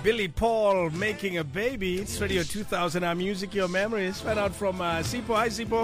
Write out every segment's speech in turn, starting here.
Billy Paul making a baby. It's Radio 2000. Our music, your memories. Find out from Sipo. Hi, Sipo.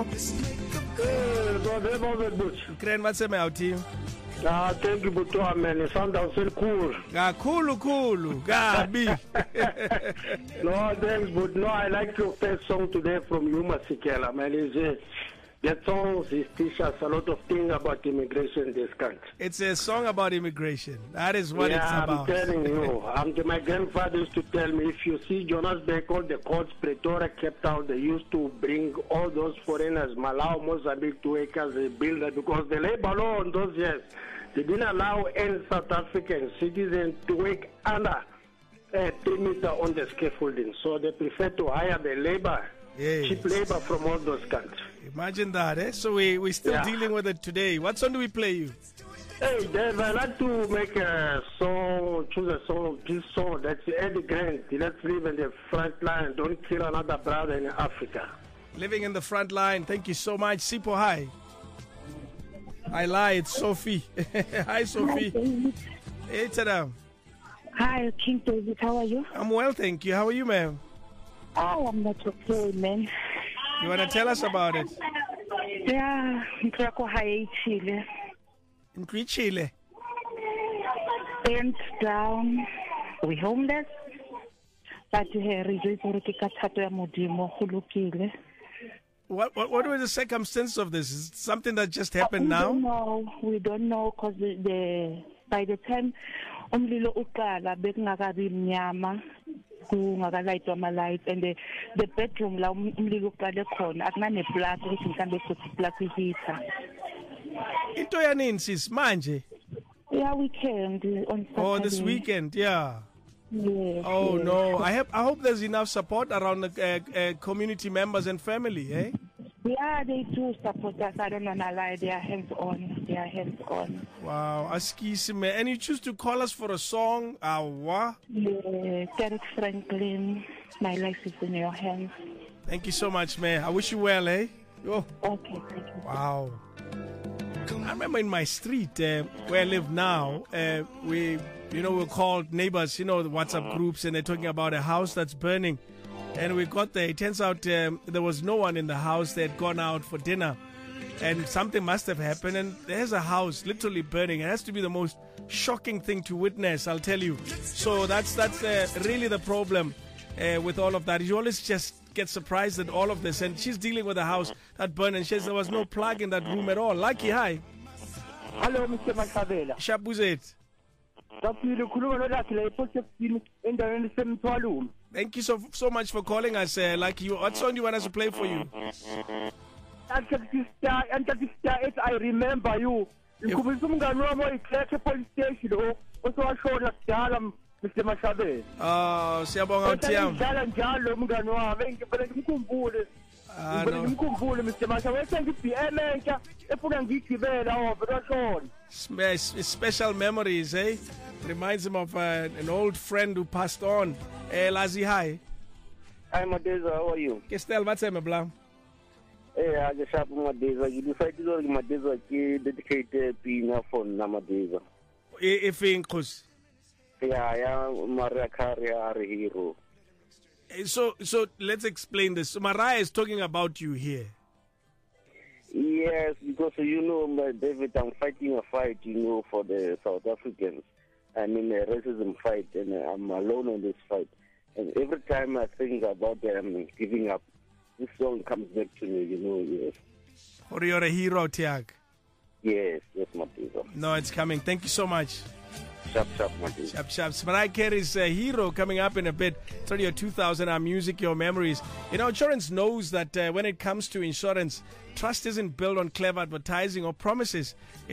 Kren, what's the matter to you? Thank you, Butua, man. It sounds so cool. Cool. Gabi. No, thanks, but no, I like your first song today from Yuma Sikela, man. That song teaches us a lot of things about immigration in this country. It's a song about immigration. That is what it's about. I'm telling you. My grandfather used to tell me, if you see Johannesburg, all the courts, Pretoria, Cape Town, they used to bring all those foreigners, Malawi, Mozambique, to work as a builder, because the labor law in those years, they didn't allow any South African citizen to work under 3 meters on the scaffolding. So they prefer to hire the labor. Yes. Cheap labor from all those countries. Imagine that, eh? So we're still dealing with it today. What song do we play you? Hey, Dave, I like to make a song, choose a song, this song, that's Eddie Grant. Let's live in the front line, don't kill another brother in Africa. Living in the front line. Thank you so much. Sipo, hi. I lie, it's Sophie. Hi, Sophie. Hey, Tada. Hi, King David, how are you? I'm well, thank you. How are you, ma'am? Oh, I'm not okay, man. You want to tell us about it? Yeah, Nkrako High Chile. In Chile? Burnt down. We homeless. But What were the circumstances of this? Is it something that just happened now? We don't know because by the time umlilo uqala bekungakabi mnyama kungakalayitwa ama-light and the bedroom la umlilo uqale khona akunane-plug ukuthi mhlawumbe futhi plug i-heater. Into yanini sis manje? Yeah, weekend on Saturday. Oh, this weekend, yeah. Yes, oh yes. No, I hope there's enough support around the community members and family, eh? Yeah, they do support us. I don't want to lie. They are hands-on. Wow, askisime. And you choose to call us for a song? What? Yeah, Derek Franklin, My Life is in Your Hands. Thank you so much, man. I wish you well, eh? Oh. Okay, thank you. Wow. I remember in my street where I live now, we're called neighbors, the WhatsApp groups, and they're talking about a house that's burning. And we got there. It turns out there was no one in the house. They had gone out for dinner. And something must have happened. And there's a house literally burning. It has to be the most shocking thing to witness, I'll tell you. So that's really the problem with all of that. You always just get surprised at all of this. And she's dealing with a house that burned. And she says there was no plug in that room at all. Lucky, hi. Hello, Mr. Makabela. Shabuzet. Thank you so much for calling us, Lucky. What song do you want us to play for you? I remember you. Police station. Mr. Mashabela. Oh, siyabonga uThiyam. Njalo mngani wami, ngikhumbule. Ngikhumbule Mr. Mashabela, sengibhiyeme entsha efuna ngigibela overashona. Special memories, eh? Reminds him of an old friend who passed on. Lazi, hi. Hi, Madeza, how are you? Kestel, what's up, Blam? I just have Madeza. You decided to Madeza dedicate Pina for Namadeza. If in Kus. Yeah, Maria Carrier hero. So let's explain this. So Mariah is talking about you here. Yes, because David, I'm fighting a fight, for the South Africans. I mean, a racism fight, and I'm alone in this fight. And every time I think about them giving up, this song comes back to me, yes. Or you're a hero, Tiag. Yes, Madeza. No, it's coming. Thank you so much. Sharp, Madeza. Sharp. Mariah Carey's hero coming up in a bit. It's Radio 2000, our music, your memories. Insurance knows that when it comes to insurance, trust isn't built on clever advertising or promises.